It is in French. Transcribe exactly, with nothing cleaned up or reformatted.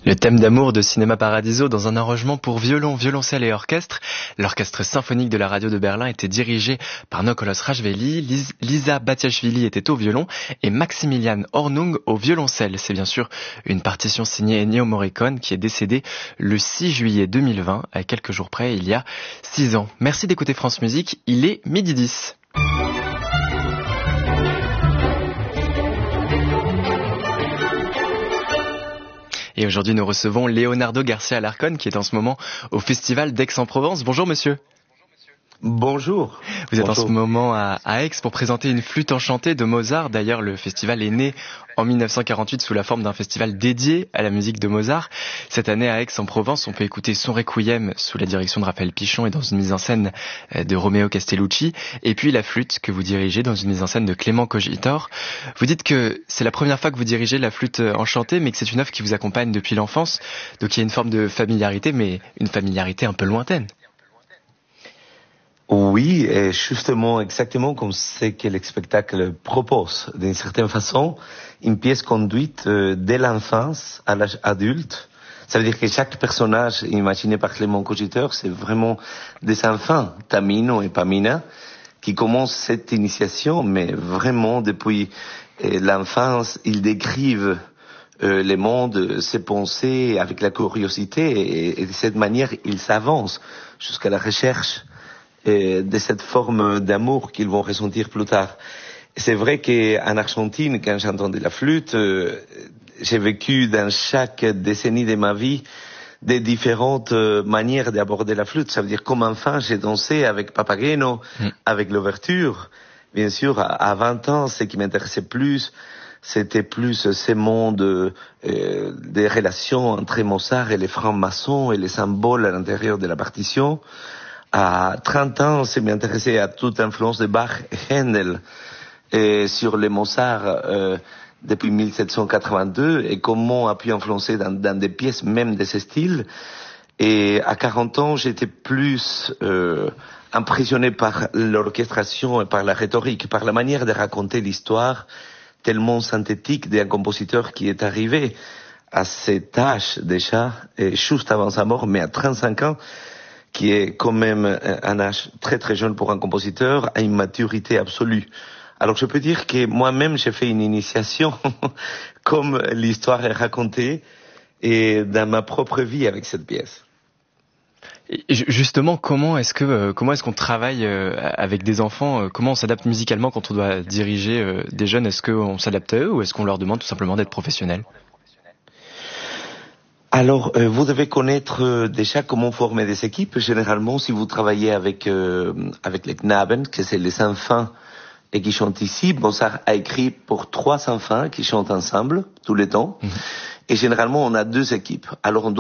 Le thème d'amour de Cinéma Paradiso dans un arrangement pour violon, violoncelle et orchestre. L'orchestre symphonique de la radio de Berlin était dirigé par Nokolos Rajveli, Lis- Lisa Batiashvili était au violon et Maximilian Hornung au violoncelle. C'est bien sûr une partition signée Ennio Morricone qui est décédé le six juillet deux mille vingt, à quelques jours près, il y a six ans. Merci d'écouter France Musique, il est midi dix. Et aujourd'hui, nous recevons Leonardo Garcia Alarcón, qui est en ce moment au Festival d'Aix-en-Provence. Bonjour, monsieur. Bonjour. Vous êtes Bonjour. en ce moment à, à Aix pour présenter une flûte enchantée de Mozart. D'ailleurs, le festival est né en mille neuf cent quarante-huit sous la forme d'un festival dédié à la musique de Mozart. Cette année, à Aix-en-Provence, on peut écouter son Requiem sous la direction de Raphaël Pichon et dans une mise en scène de Romeo Castellucci. Et puis la flûte que vous dirigez dans une mise en scène de Clément Cogitor. Vous dites que c'est la première fois que vous dirigez la flûte enchantée, mais que c'est une œuvre qui vous accompagne depuis l'enfance. Donc il y a une forme de familiarité, mais une familiarité un peu lointaine. Oui, et justement, exactement comme c'est que le spectacle propose, d'une certaine façon, une pièce conduite euh, dès l'enfance à l'âge adulte. Ça veut dire que chaque personnage imaginé par Clément Cogitor, c'est vraiment des enfants, Tamino et Pamina, qui commencent cette initiation, mais vraiment depuis euh, l'enfance, ils décrivent euh, le monde, ses pensées avec la curiosité, et, et de cette manière, ils s'avancent jusqu'à la recherche de cette forme d'amour qu'ils vont ressentir plus tard. C'est vrai qu'en Argentine, quand j'entendais la flûte, euh, j'ai vécu dans chaque décennie de ma vie des différentes euh, manières d'aborder la flûte. Ça veut dire, comme enfant, j'ai dansé avec Papageno, mm. avec l'ouverture. Bien sûr, à, à vingt ans, ce qui m'intéressait plus, c'était plus ces mondes euh, des relations entre Mozart et les francs-maçons et les symboles à l'intérieur de la partition. À trente ans, c'est m'intéresser à toute influence de Bach et Handel et sur les Mozart euh, depuis mille sept cent quatre-vingt-deux et comment a pu influencer dans, dans des pièces même de ce style. Et à quarante ans, j'étais plus euh, impressionné par l'orchestration et par la rhétorique, par la manière de raconter l'histoire tellement synthétique d'un compositeur qui est arrivé à cet âge déjà, et juste avant sa mort, mais à trente-cinq ans, qui est quand même un âge très très jeune pour un compositeur, à une maturité absolue. Alors je peux dire que moi-même j'ai fait une initiation, comme l'histoire est racontée, et dans ma propre vie avec cette pièce. Et justement, comment est-ce que comment est-ce qu'on travaille avec des enfants? Comment on s'adapte musicalement quand on doit diriger des jeunes? Est-ce qu'on s'adapte à eux ou est-ce qu'on leur demande tout simplement d'être professionnels? Alors, euh, vous devez connaître euh, déjà comment former des équipes. Généralement, si vous travaillez avec euh, avec les Knaben, que c'est les enfants et qui chantent ici, Mozart a écrit pour trois enfants qui chantent ensemble tout le temps. Mmh. Et généralement, on a deux équipes. Alors, on